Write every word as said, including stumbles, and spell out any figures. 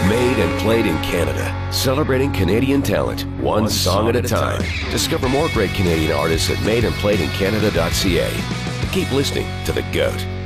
Made and played in Canada, celebrating Canadian talent, one song at a time. Discover more great Canadian artists at made and played in canada dot c a. Keep listening to The GOAT.